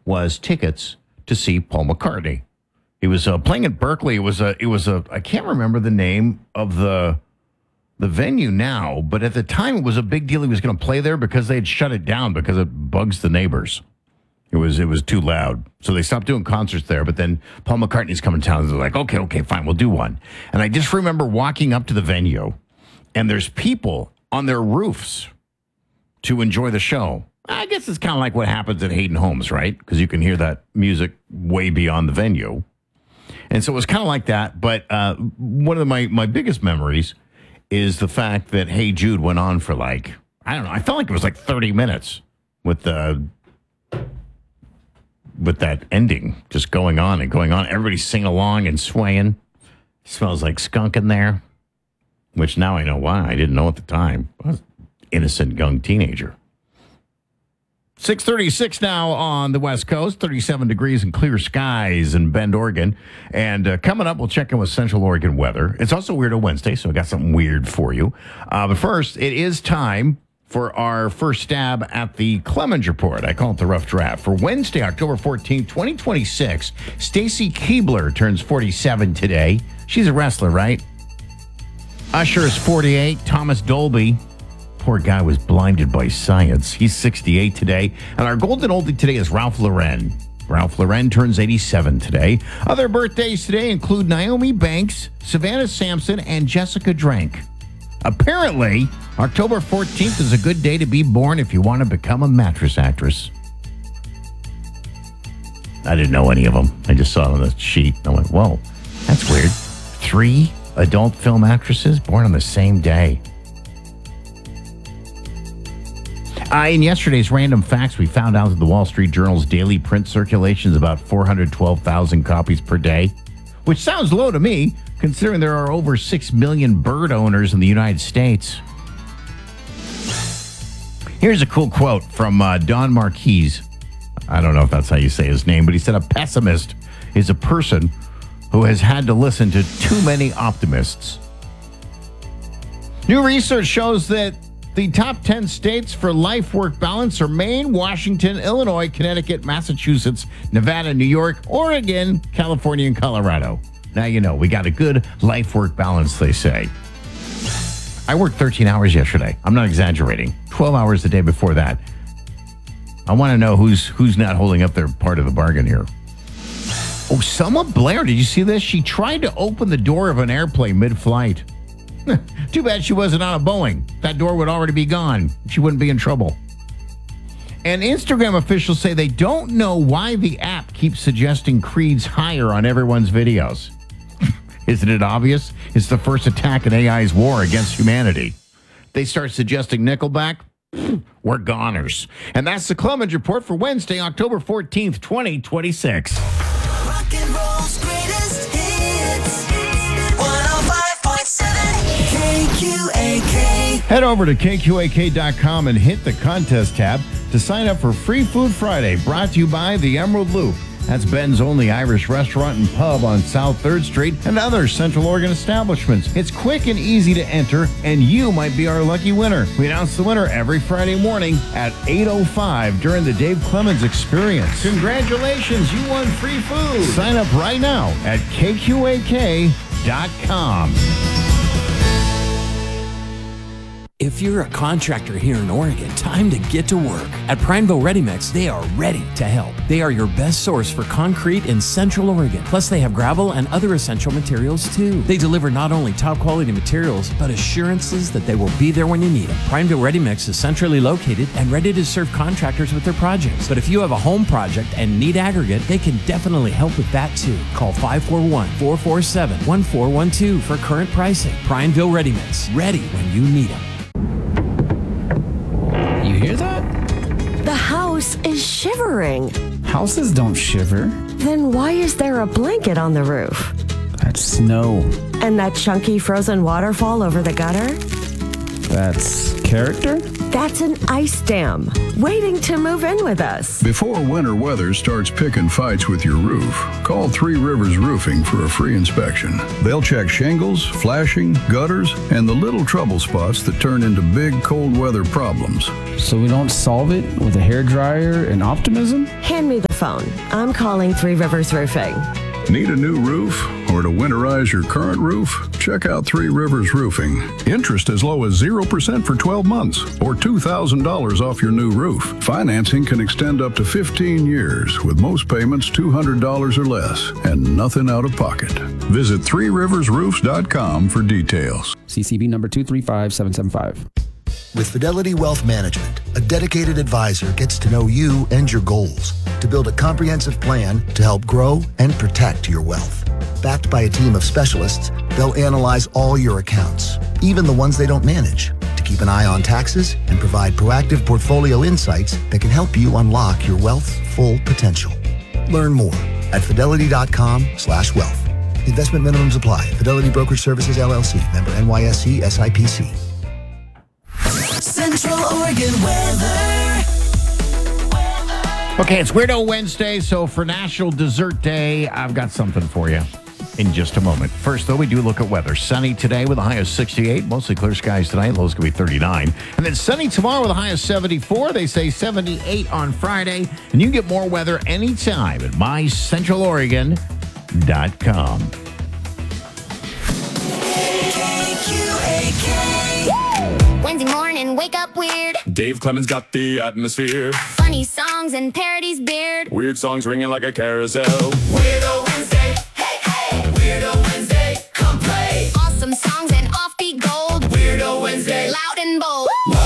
was tickets to see Paul McCartney. He was playing at Berkeley. It was a I can't remember the name of the venue now, but at the time it was a big deal. He was going to play there because they had shut it down because it bugs the neighbors. It was too loud. So they stopped doing concerts there, but then Paul McCartney's coming to town. And they're like, okay, fine, we'll do one. And I just remember walking up to the venue, and there's people on their roofs to enjoy the show. I guess it's kind of like what happens at Hayden Homes, right? Because you can hear that music way beyond the venue. And so it was kind of like that. But one of my biggest memories is the fact that Hey Jude went on for like, I don't know, I felt like it was like 30 minutes with that ending just going on and going on. Everybody's singing along and swaying. Smells like skunk in there, which now I know why. I didn't know at the time. I was an innocent young teenager. 6:36 now on the West Coast, 37 degrees and clear skies in Bend, Oregon. And coming up, we'll check in with Central Oregon weather. It's also Weirdo Wednesday, so I got something weird for you. But first, it is time for our first stab at the Clemens Report. I call it the rough draft. For Wednesday, October 14th, 2026, Stacy Keibler turns 47 today. She's a wrestler, right? Usher is 48. Thomas Dolby, poor guy, was blinded by science. He's 68 today. And our golden oldie today is Ralph Lauren. Ralph Lauren turns 87 today. Other birthdays today include Naomi Banks, Savannah Sampson, and Jessica Drank. Apparently, October 14th is a good day to be born if you want to become a mattress actress. I didn't know any of them. I just saw it on the sheet. I went, whoa, that's weird. 3 adult film actresses born on the same day. In yesterday's Random Facts, we found out that the Wall Street Journal's daily print circulation is about 412,000 copies per day, which sounds low to me, considering there are over 6 million bird owners in the United States. Here's a cool quote from Don Marquise. I don't know if that's how you say his name, but he said, "A pessimist is a person who has had to listen to too many optimists." New research shows that the top 10 states for life-work balance are Maine, Washington, Illinois, Connecticut, Massachusetts, Nevada, New York, Oregon, California, and Colorado. Now you know, we got a good life-work balance, they say. I worked 13 hours yesterday. I'm not exaggerating. 12 hours the day before that. I want to know who's not holding up their part of the bargain here. Oh, Selma Blair, did you see this? She tried to open the door of an airplane mid-flight. Too bad she wasn't on a Boeing. That door would already be gone. She wouldn't be in trouble. And Instagram officials say they don't know why the app keeps suggesting Creed's Higher on everyone's videos. Isn't it obvious? It's the first attack in AI's war against humanity. They start suggesting Nickelback, we're goners. And that's the Clemens Report for Wednesday, October 14th, 2026. Rock and roll's greatest hits. 105.7 KQAK. Head over to KQAK.com and hit the contest tab to sign up for Free Food Friday, brought to you by the Emerald Loop. That's Ben's only Irish restaurant and pub on South 3rd Street and other Central Oregon establishments. It's quick and easy to enter, and you might be our lucky winner. We announce the winner every Friday morning at 8:05 during the Dave Clemens Experience. Congratulations, you won free food. Sign up right now at KQAK.com. If you're a contractor here in Oregon, time to get to work. At Prineville Ready Mix, they are ready to help. They are your best source for concrete in Central Oregon. Plus, they have gravel and other essential materials too. They deliver not only top quality materials, but assurances that they will be there when you need them. Prineville Ready Mix is centrally located and ready to serve contractors with their projects. But if you have a home project and need aggregate, they can definitely help with that too. Call 541-447-1412 for current pricing. Prineville Ready Mix, ready when you need them. You hear that? The house is shivering. Houses don't shiver. Then why is there a blanket on the roof? That's snow. And that chunky frozen waterfall over the gutter? That's character? That's an ice dam waiting to move in with us. Before winter weather starts picking fights with your roof, call Three Rivers Roofing for a free inspection. They'll check shingles, flashing, gutters, and the little trouble spots that turn into big cold weather problems. So we don't solve it with a hairdryer and optimism? Hand me the phone. I'm calling Three Rivers Roofing. Need a new roof or to winterize your current roof? Check out Three Rivers Roofing. Interest as low as 0% for 12 months or $2,000 off your new roof. Financing can extend up to 15 years with most payments $200 or less and nothing out of pocket. Visit threeriversroofs.com for details. CCB number 235775. With Fidelity Wealth Management, a dedicated advisor gets to know you and your goals to build a comprehensive plan to help grow and protect your wealth. Backed by a team of specialists, they'll analyze all your accounts, even the ones they don't manage, to keep an eye on taxes and provide proactive portfolio insights that can help you unlock your wealth's full potential. Learn more at fidelity.com/wealth. Investment minimums apply. Fidelity Brokerage Services, LLC. Member NYSE SIPC. Central Oregon weather. Okay, it's Weirdo Wednesday, so for National Dessert Day, I've got something for you in just a moment. First, though, we do look at weather. Sunny today with a high of 68. Mostly clear skies tonight. Lows going to be 39. And then sunny tomorrow with a high of 74. They say 78 on Friday. And you can get more weather anytime at mycentraloregon.com. KQAK. Wednesday morning, wake up weird. Dave Clemens got the atmosphere. Funny songs and parodies beard. Weird songs ringing like a carousel. Weirdo